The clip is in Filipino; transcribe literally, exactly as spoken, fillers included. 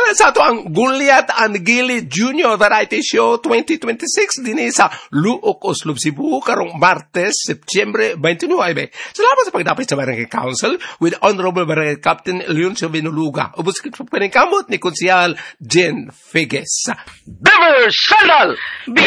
Mayroon sa ito ang Gulyat and Gili Junior Variety Show twenty twenty-six din sa Luok, Oslob, Cebu karong Martes, Setyembre twenty-nine. Salamat sa pagdapit sa Barangay Council with Honorable Barangay Captain Leoncio Binuluga. Ubus ka pa rin kamot ni Konsyal Jen Figes. Bever Sandal!